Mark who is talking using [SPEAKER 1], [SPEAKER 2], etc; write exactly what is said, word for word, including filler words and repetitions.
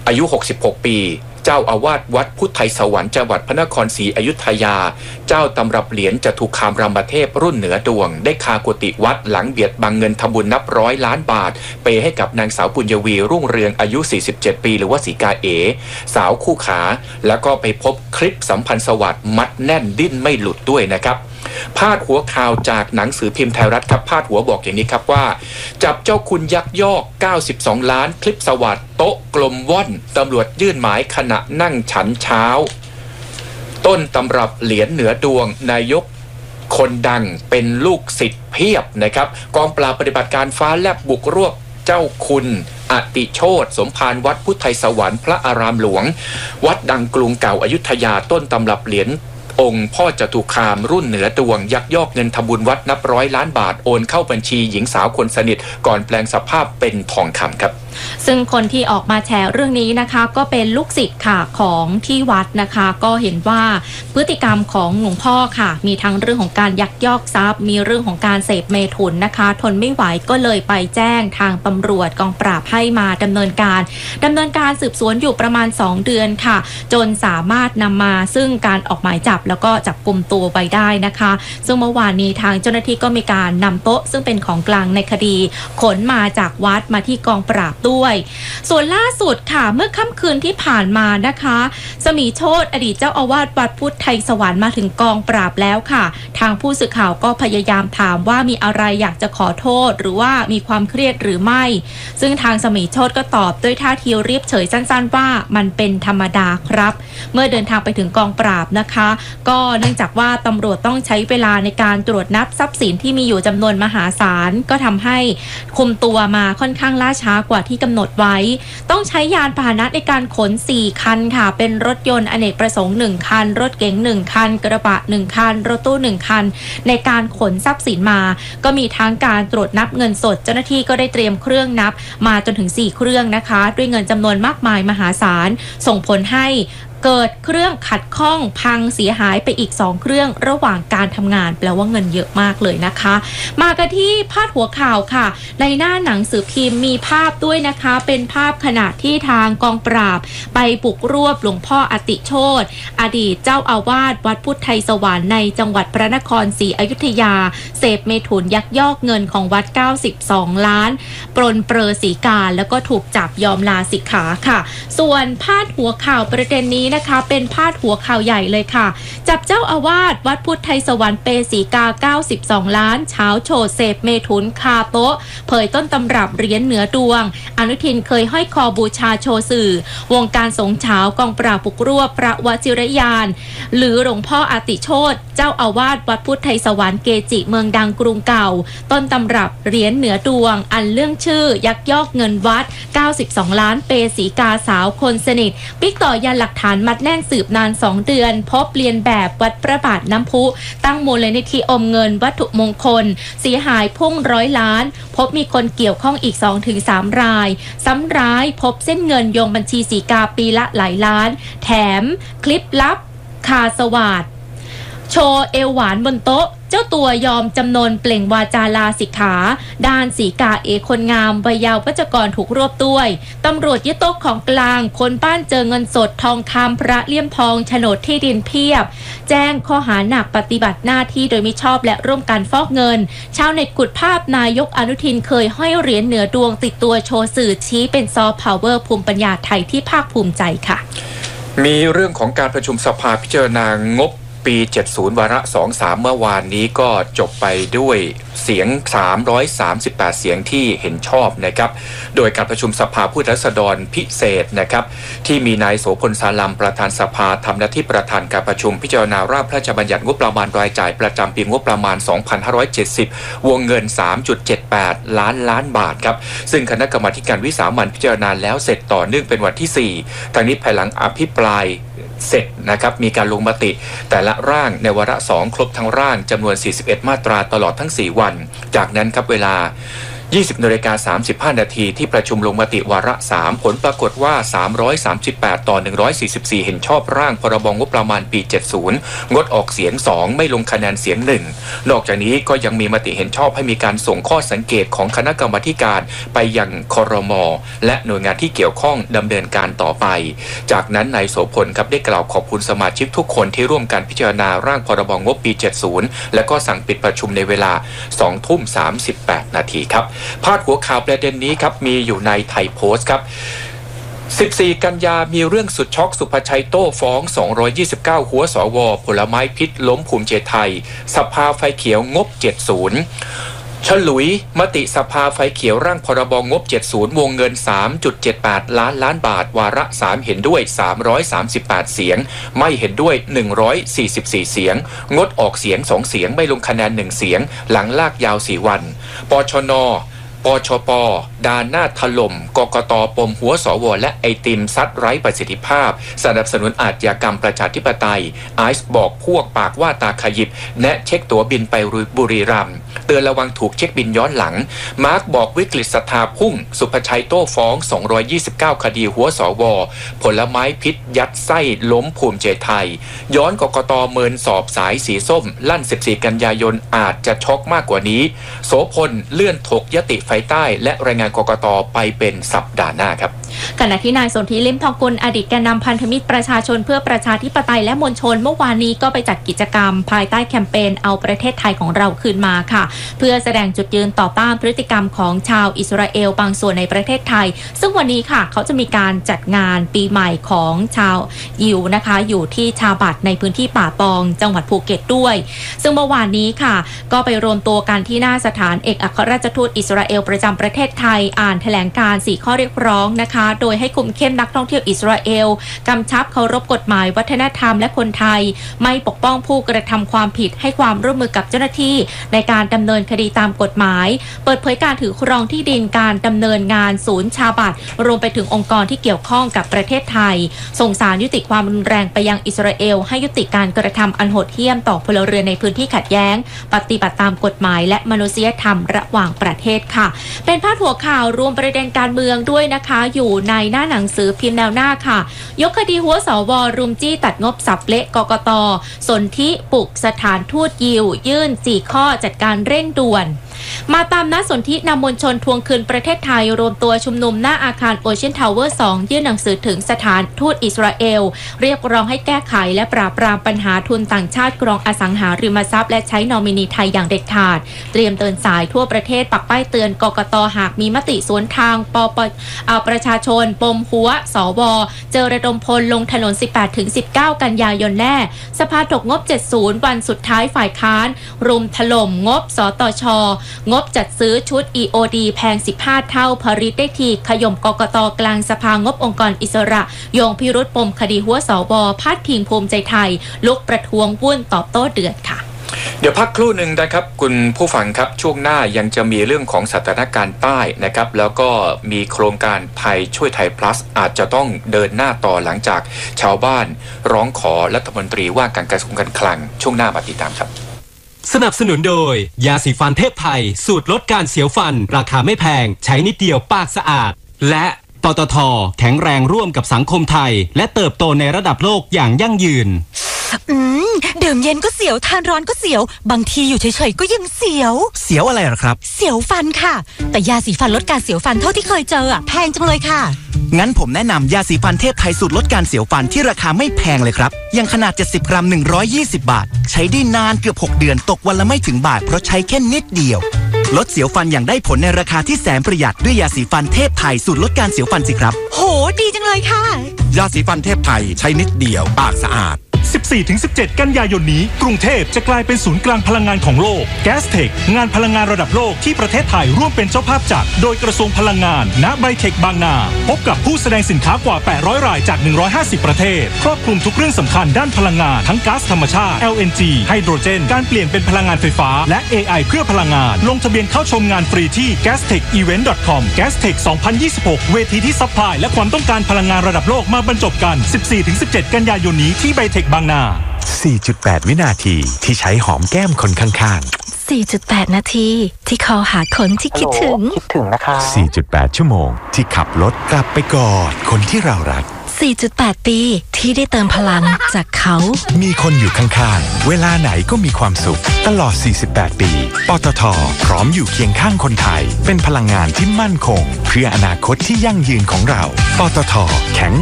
[SPEAKER 1] อายุหกสิบหกปีเจ้าอาวาสวัดพุทธไทยสวรรค์จังหวัดพระนครศรีอยุธยาเจ้าตำรับเหรียญจตุคามรามเทพรุ่นเหนือดวงได้คากุฏิวัดหลังเบียดบังเงินทำบุญนับร้อยล้านบาทเปให้กับนางสาวปุญญวีรุ่งเรืองอายุสี่สิบเจ็ดปีหรือว่าสีกาเอสาวคู่ขาแล้วก็ไปพบคลิปสัมพันธ์สวัสดิ์มัดแน่นดิ้นไม่หลุดด้วยนะครับพาดหัวข่าวจากหนังสือพิมพ์ไทยรัฐครับพาดหัวบอกอย่างนี้ครับว่าจับเจ้าคุณยักยอกเก้าสิบสองล้านคลิปสวัสดิ์โต๊ะกลมว่อนตำรวจยื่นหมายขณะนั่งฉันเช้าต้นตำรับเหรียญเหนือดวงนายกคนดังเป็นลูกศิษย์เพียบนะครับกองปราบปฏิบัติการฟ้าแลบบุกรวบเจ้าคุณอติโชติสมภารวัดพุทธไทยสวรรค์พระอารามหลวงวัดดังกรุงเก่าอยุธยาต้นตำรับเหรียญองค์พ่อจตุคามรุ่นเหนือดวงยักยอกเงินทำบุญวัดนับร้อยล้านบาทโอนเข้าบัญชีหญิงสาวคนสนิทก่อนแปลงสภาพเป็นทองคำครับ
[SPEAKER 2] ซึ่งคนที่ออกมาแชร์เรื่องนี้นะคะก็เป็นลูกศิษย์ค่ะของที่วัดนะคะก็เห็นว่าพฤติกรรมของหลวงพ่อค่ะมีทั้งเรื่องของการยักยอกทรัพย์มีเรื่องของการเสพเมถุนนะคะทนไม่ไหวก็เลยไปแจ้งทางตำรวจกองปราบให้มาดำเนินการดำเนินการสืบสวนอยู่ประมาณสองเดือนค่ะจนสามารถนำมาซึ่งการออกหมายจับแล้วก็จับกุมตัวไปได้นะคะซึ่งเมื่อวานนี้ทางเจ้าหน้าที่ก็มีการนำโต๊ะซึ่งเป็นของกลางในคดีขนมาจากวัดมาที่กองปราบด้วยส่วนล่าสุดค่ะเมื่อค่ำคืนที่ผ่านมานะคะสมีโชติอดีตเจ้าอาวาสวัดพุทธไทยสวรรค์มาถึงกองปราบแล้วค่ะทางผู้สื่อข่าวก็พยายามถามว่ามีอะไรอยากจะขอโทษหรือว่ามีความเครียดหรือไม่ซึ่งทางสมีโชติก็ตอบด้วยท่าทีเรียบเฉยสั้นๆว่ามันเป็นธรรมดาครับเมื่อเดินทางไปถึงกองปราบนะคะก็เนื่องจากว่าตำรวจต้องใช้เวลาในการตรวจนับทรัพย์สินที่มีอยู่จำนวนมหาศาลก็ทำให้คุมตัวมาค่อนข้างล่าช้ากว่าที่กำหนดไว้ต้องใช้ยานพาหนะในการขนสี่คันค่ะเป็นรถยนต์อเนกประสงค์หนึ่งคันรถเก๋งหนึ่งคันกระบะหนึ่งคันรถตู้หนึ่งคันในการขนทรัพย์สินมาก็มีทั้งการตรวจนับเงินสดเจ้าหน้าที่ก็ได้เตรียมเครื่องนับมาจนถึงสี่เครื่องนะคะด้วยเงินจำนวนมากมายมหาศาลส่งผลให้เกิดเครื่องขัดข้องพังเสียหายไปอีกสองเครื่องระหว่างการทำงานแปลว่าเงินเยอะมากเลยนะคะมากันที่พาดหัวข่าวค่ะในหน้าหนังสือพิมพ์มีภาพด้วยนะคะเป็นภาพขณะที่ทางกองปราบไปบุกรวบหลวงพ่ออติโชติอดีตเจ้าอาวาสวัดพุทธไทยสวรรค์ในจังหวัดพระนครศรีอยุธยาเสพเมถุนยักยอกเงินของวัดเก้าสิบสองล้านปรนเปรอสีกาแล้วก็ถูกจับยอมลาสิกขาค่ะส่วนพาดหัวข่าวประเด็นนี้นะคะเป็นพาดหัวข่าวใหญ่เลยค่ะจับเจ้าอาวาสวัดพุทธไทยสวรรค์เปสีกาเก้าสิบสองล้านเช้าโชว์เสพเมถุนคาโต๊ะเผยต้นตำรับเหรียญเหนือดวงอนุทินเคยห้อยคอบูชาโชว์สื่อวงการสงฆ์เช้ากองปราบบุกรวบพระวชิรยานหรือหลวงพ่ออติโชติเจ้าอาวาสวัดพุทธไทยสวรรค์เกจิเมืองดังกรุงเก่าต้นตำรับเหรียญเหนือดวงอันเรื่องชื่อยักยอกเงินวัดเก้าสิบสองล้านเปสีกาสาวคนสนิทปิ๊กต่อยันหลักฐานมัดแน่นสืบนานสองเดือนพบเรียนแบบวัดพระบาทน้ำพุตั้งมูลนิธิอมเงินวัตถุมงคลเสียหายพุ่งร้อยล้านพบมีคนเกี่ยวข้องอีก สองถึงสาม รายซ้ำร้ายพบเส้นเงินโยงบัญชีสีกาปีละหลายล้านแถมคลิปลับคาสวาดโชว์เอวหวานบนโต๊ะเจ้าตัวยอมจำนนเปล่งวาจาลาสิกขาด้านสีกาเอคนงามวัยเยาว์วัจกรถูกรวบด้วยตำรวจยึดโต๊ะของกลางคนบ้านเจอเงินสดทองคำพระเลี่ยมทองโฉนดที่ดินเพียบแจ้งข้อหาหนักปฏิบัติหน้าที่โดยมิชอบและร่วมกันฟอกเงินชาวเน็ตขุดภาพนายกอนุทินเคยห้อยเหรียญเหนือดวงติดตัวโชว์สื่อชี้เป็นซอฟต์พาวเวอร์ภูมิปัญญาไทยที่ภาคภูมิใจค่ะ
[SPEAKER 1] มีเรื่องของการประชุมสภาพิจารณางบปีเจ็ดสิบวาระสอง สามเมื่อวานนี้ก็จบไปด้วยเสียงสามร้อยสามสิบแปดเสียงที่เห็นชอบนะครับโดยการประชุมสภาผู้แทนราษฎรพิเศษนะครับที่มีนายโสพลสาลัมประธานสภาทำหน้าที่ประธานการประชุมพิจารณาร่างพระราชบัญญัติงบประมาณรายจ่ายประจำปีงบประมาณสองพันห้าร้อยเจ็ดสิบวงเงิน สามจุดเจ็ดแปด ล้านล้านบาทครับซึ่งคณะกรรมาการวิสามัญพิจารณาแล้วเสร็จต่อเนื่องเป็นวันที่สี่ทางนี้ภายหลังอภิปรายเสร็จนะครับมีการลงมติแต่ละร่างในวาระสองครบทั้งร่างจำนวนสี่สิบเอ็ดมาตราตลอดทั้งสี่วันจากนั้นครับเวลายี่สิบนาฬิกาสามสิบห้านาทีที่ประชุมลงมติวาระสามผลปรากฏว่าสามร้อยสามสิบแปดต่อหนึ่งร้อยสี่สิบสี่เห็นชอบร่างพรบงบประมาณปีเจ็ดสิบงดออกเสียงสองไม่ลงคะแนนเสียงหนึ่งนอกจากนี้ก็ยังมีมติเห็นชอบให้มีการส่งข้อสังเกตของคณะกรรมาธิการไปยังครม.และหน่วยงานที่เกี่ยวข้องดำเนินการต่อไปจากนั้นนายโสพลครับได้กล่าวขอบคุณสมาชิกทุกคนที่ร่วมกันพิจารณาร่างพรบงบปีเจ็ดสิบและก็สั่งปิดประชุมในเวลา สองทุ่มสามสิบแปด นาทีครับพาดหัวข่าวประเด็นนี้ครับมีอยู่ในไทยโพสต์ครับสิบสี่กันยามีเรื่องสุดช็อกสุภชัยโต้ฟ้องสองร้อยยี่สิบเก้าหัวสวผลไม้พิษล้มภูมิใจไทยสภาไฟเขียวงบเจ็ดสิบฉลุยมติสภาไฟเขียวร่างพรบงบเจ็ดสิบวงเงิน สามจุดเจ็ดแปด ล้านล้านบาทวาระสามเห็นด้วยสามร้อยสามสิบแปดเสียงไม่เห็นด้วยหนึ่งร้อยสี่สิบสี่เสียงงดออกเสียงสองเสียงไม่ลงคะแนนหนึ่งเสียงหลังลากยาวสี่วันปชนปชปดาหน้าถล่มกกตปมหัวสวและไอติมซัดไร้ประสิทธิภาพสนับสนุนอาชญากรรมประชาธิปไตยไอซ์บอกพวกปากว่าตาขยิบแนะเช็คตั๋วบินไปบุรีรัมย์เตือนระวังถูกเช็คบินย้อนหลังมาร์กบอกวิกฤตศรัทธาพุ่งสุภชัยโต้ฟ้องสองร้อยยี่สิบเก้าคดีหัวสวผลไม้พิษยัดไส้ล้มภูมิใจไทยย้อนกกตเมินสอบสายสีส้มลั่นสิบสี่กันยายนอาจจะช็อกมากกว่านี้โสพลเลื่อนถกยติไฟใต้และรายงานกกตไปเป็นสัปดาห์หน้าครับ
[SPEAKER 2] ขณะที่นายสนธิลิ้มทองกุลอดีตแกนนำพันธมิตรประชาชนเพื่อประชาธิปไตยและมวลชนเมื่อวานนี้ก็ไปจัดกิจกรรมภายใต้แคมเปญเอาประเทศไทยของเราคืนมาค่ะเพื่อแสดงจุดยืนต่อต้านพฤติกรรมของชาวอิสราเอลบางส่วนในประเทศไทยซึ่งวันนี้ค่ะเขาจะมีการจัดงานปีใหม่ของชาวยิวนะคะอยู่ที่ชาบัตในพื้นที่ป่าตองจังหวัดภูเก็ตด้วยซึ่งเมื่อวานนี้ค่ะก็ไปรวมตัวกันที่หน้าสถานเอกอัครราชทูตอิสราเอลประจำประเทศไทยอ่านแถลงการสี่ข้อเรียกร้องนะคะโดยให้คุมเข้มนักท่องเที่ยวอิสราเอลกำชับเคารพกฎหมายวัฒนธรรมและคนไทยไม่ปกป้องผู้กระทำความผิดให้ความร่วมมือกับเจ้าหน้าที่ในการดำเนินคดีตามกฎหมายเปิดเผยการถือครองที่ดินการดำเนินงานศูนย์ชาบัตรวมไปถึงองค์กรที่เกี่ยวข้องกับประเทศไทยส่งสารยุติความรุนแรงไปยังอิสราเอลให้ยุติการกระทำอันโหดเหี้ยมต่อพลเรือนในพื้นที่ขัดแย้งปฏิบัติตามกฎหมายและมนุษยธรรมระหว่างประเทศค่ะเป็นพาดหัวข่าวรวมประเด็นการเมืองด้วยนะคะอยู่ในหน้าหนังสือพิมพ์แนวหน้าค่ะยกคดีหัวสวรุมจี้ตัดงบสับเละกกต.สนธิปลุกสถานทูตยิวยื่นสี่ข้อจัดการเร่งด่วนมาตามนัดสนธินำมวลชนทวงคืนประเทศไทยรวมตัวชุมนุมหน้าอาคารโอเชียนทาวเวอร์สองยื่นหนังสือถึงสถานทูตอิสราเอลเรียกร้องให้แก้ไขและปราบปรามปัญหาทุนต่างชาติกรองอสังหาริมทรัพย์และใช้นอมินีไทยอย่างเด็ดขาดเตรียมเตือนสายทั่วประเทศปักป้ายเตือนกกต.หากมีมติสวนทางปปประชาชนปมหัวสวเจอระดมพลลงถนน สิบแปดถึงสิบเก้า กันยายนแน่สภาถกงบเจ็ดสิบวันสุดท้ายฝ่ายค้านรุมถล่มงบสตช.งบจัดซื้อชุด อี โอ ดี แพงสิบห้าเท่าผลิตได้ทีขย่มกกต.กลางสภางบองค์กรอิสระโยงพิรุธปมคดีหัวสวพาดพิงภูมิใจไทยลุกประท้วงวุ่นตอบโต้เดือดค่ะ
[SPEAKER 1] เดี๋ยวพักครู่หนึ่งนะครับคุณผู้ฟังครับช่วงหน้ายังจะมีเรื่องของสถานการณ์ใต้นะครับแล้วก็มีโครงการไทยช่วยไทย plus อาจจะต้องเดินหน้าต่อหลังจากชาวบ้านร้องขอรัฐมนตรีว่าการกระทรวงการคลังช่วงหน้ามาติดตามครับ
[SPEAKER 3] สนับสนุนโดยยาสีฟันเทพไทยสูตรลดการเสียวฟันราคาไม่แพงใช้นิดเดียวปากสะอาดและปตท.แข็งแรงร่วมกับสังคมไทยและเติบโตในระดับโลกอย่างยั่งยืน
[SPEAKER 4] อืมดื่มเย็นก็เสียวทานร้อนก็เสียวบางทีอยู่เฉยๆก็ยังเสียว
[SPEAKER 5] เสียวอะไรหรอครับ
[SPEAKER 4] เสียวฟันค่ะแต่ยาสีฟันลดการเสียวฟันเท่าที่เคยเจออ่ะแพงจังเลยค่ะ
[SPEAKER 5] งั้นผมแนะนำยาสีฟันเทพไทยสูตรลดการเสียวฟันที่ราคาไม่แพงเลยครับยังขนาดเจ็ดสิบกรัมหนึ่งร้อยยี่สิบบาทใช้ได้นานเกือบหกเดือนตกวันละไม่ถึงบาทเพราะใช้แค่นิดเดียวลดเสียวฟันอย่างได้ผลในราคาที่แสนประหยัดด้วยยาสีฟันเทพไทยสูตรลดการเสียวฟันสิครับ
[SPEAKER 4] โหดีจังเลยค่ะ
[SPEAKER 6] ยาสีฟันเทพไทยใช้นิดเดียวปากสะอาด
[SPEAKER 7] สิบสี่ถึงสิบเจ็ด กันยายนนี้กรุงเทพจะกลายเป็นศูนย์กลางพลังงานของโลก Gastech งานพลังงานระดับโลกที่ประเทศไทยร่วมเป็นเจ้าภาพจัดโดยกระทรวงพลังงานณไบเทคบางนาพบกับผู้แสดงสินค้ากว่าแปดร้อยรายจากหนึ่งร้อยห้าสิบประเทศครอบคลุมทุกเรื่องสำคัญด้านพลังงานทั้งก๊าซธรรมชาติ แอล เอ็น จี ไฮโดรเจนการเปลี่ยนเป็นพลังงานไฟฟ้าและ เอ ไอ เพื่อพลังงานลงทะเบียนเข้าชมงานฟรีที่ แกสเทคอีเวนต์ ดอท คอม Gastech สองพันยี่สิบหกเวทีที่ซัพพลายและความต้องการพลังงานระดับโลกมาบรรจบกัน สิบสี่ถึงสิบเจ็ด กันยายนนี้ที่ไบเทคบางนา
[SPEAKER 6] สี่จุดแปด วินาทีที่ใช้หอมแก้มคนข้างๆ
[SPEAKER 8] สี่จุดแปด นาทีที่คอหาคนที่คิดถึง
[SPEAKER 9] คิดถึงนะคะ
[SPEAKER 10] สี่จุดแปด ชั่วโมงที่ขับรถกลับไปกอดคนที่เรารัก
[SPEAKER 8] สี่จุดแปด ปีที่ได้เติมพลังจากเขา
[SPEAKER 10] มีคนอยู่ข้างๆเวลาไหนก็มีความสุขตลอดสี่สิบแปดปีปตท.พร้อมอยู่เคียงข้างคนไทยเป็นพลังงานที่มั่นคงเพื่ออนาคตที่ยั่งยืนของเราปตท.แข็ง